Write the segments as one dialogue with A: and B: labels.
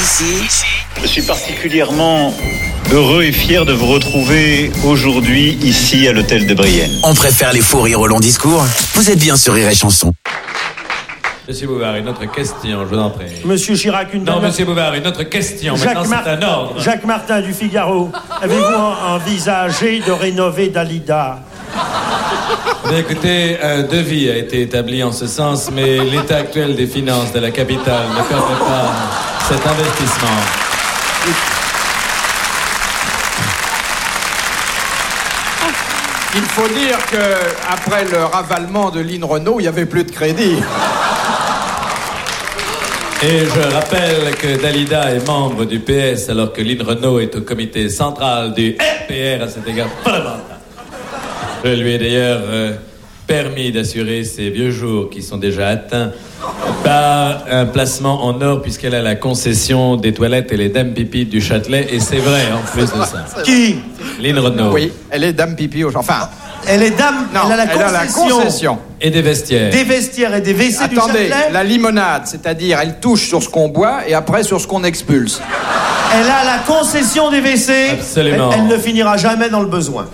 A: Ici,
B: je suis particulièrement heureux et fier de vous retrouver aujourd'hui ici à l'hôtel de Brienne.
A: on préfère les faux rires au long discours. Vous êtes bien sur Rire et Chanson.
C: Monsieur Bouvard, une autre question, je vous en prie.
D: Monsieur Chirac, une
C: Non,
D: dernière...
C: monsieur Bouvard, une autre question. Maintenant, c'est un ordre.
D: Jacques Martin du Figaro. Avez-vous envisagé de rénover Dalida?
C: Bien, écoutez, un devis a été établi en ce sens, mais l'état actuel des finances de la capitale ne permet pas cet investissement.
E: Il faut dire qu'après le ravalement de Lynn Renault, il n'y avait plus de crédit.
C: Et je rappelle que Dalida est membre du PS alors que Lynn Renault est au comité central du RPR à cet égard fondamental. Je lui ai d'ailleurs permis d'assurer ses vieux jours qui sont déjà atteints par un placement en or puisqu'elle a la concession des toilettes et les dames pipi du Châtelet et c'est vrai en plus de ça.
D: Qui?
C: Lynn Renault.
E: Oui, elle est dame pipi enfin...
D: Elle est dame,
E: Non,
D: elle a la concession.
C: Et des vestiaires.
D: Des vestiaires et des WC du
E: Attendez,
D: Châtelet.
E: la limonade, c'est-à-dire elle touche sur ce qu'on boit et après sur ce qu'on expulse.
D: Elle a la concession des WC.
C: Absolument.
D: Elle ne finira jamais dans le besoin.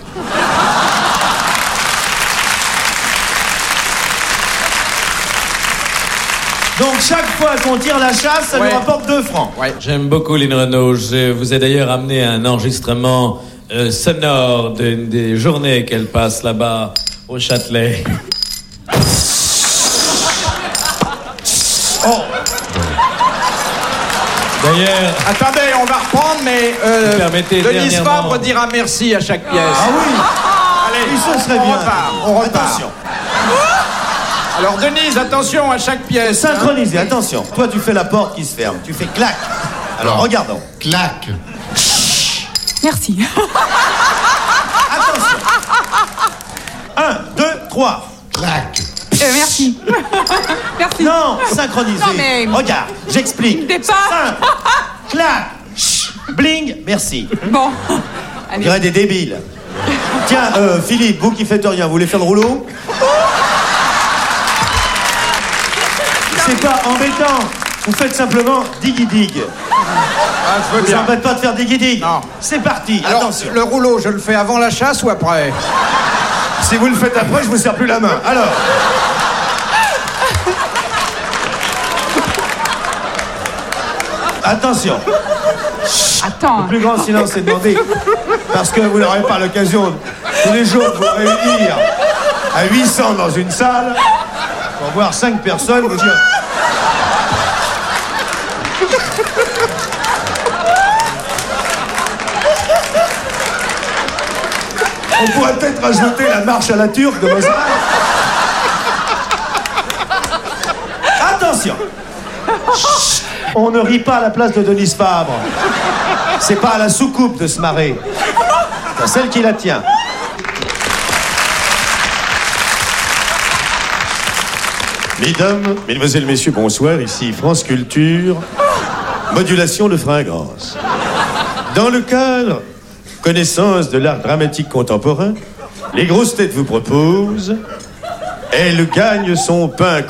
D: Donc chaque fois qu'on tire la chasse, ça
E: Ouais.
D: nous rapporte 2 francs.
E: Ouais.
C: J'aime beaucoup Lynn Renault. Je vous ai d'ailleurs amené un enregistrement sonore des journées qu'elle passe là-bas au Châtelet.
D: Oh,
C: D'ailleurs,
E: Attendez, on va reprendre, mais
C: Vous permettez
E: Denise
C: dernièrement-
E: Fabre dira merci à chaque pièce.
D: ah oui.
E: Allez,
D: Oui, ce serait
E: on
D: bien.
E: repart, on repart.
D: Attention.
E: Alors Denise, attention à chaque pièce.
D: Synchronisé, attention. Toi, tu fais la porte qui se ferme. Tu fais clac. Alors, regardons.
F: Clac.
G: Merci.
D: Attention. 1, 2, 3.
F: Clac.
G: Merci. Merci.
D: Non, synchronisé.
G: Non, mais-
D: Regarde, j'explique.
G: Départ.
D: Simple. Clac. Chut. Bling. Merci.
G: Bon.
D: On
G: Allez.
D: dirait des débiles. Tiens, Philippe, vous qui faites rien, vous voulez faire le rouleau? C'est pas embêtant. Vous faites simplement dig.
E: Ah, je veux
D: Vous
E: bien.
D: embête pas de faire dig.
E: Non.
D: C'est parti.
E: Alors,
D: Attention.
E: le rouleau, je le fais avant la chasse ou après?
D: Si vous le faites après, je vous serre plus la main. Alors. Attention.
G: Attends.
D: Le plus grand silence est demandé. Parce que vous n'aurez pas l'occasion tous les jours de vous réunir à 800 dans une salle pour voir 5 personnes vous dire. On pourrait peut-être rajouter la marche à la turque de Mozart. Attention. On ne rit pas à la place de Denise Fabre. C'est pas à la soucoupe de se marrer. C'est à celle qui la tient. Mesdames, mesdemoiselles, messieurs, bonsoir. Ici France Culture, modulation de fringance. Dans le cadre connaissance de l'art dramatique contemporain, les grosses têtes vous proposent Elle gagne son pain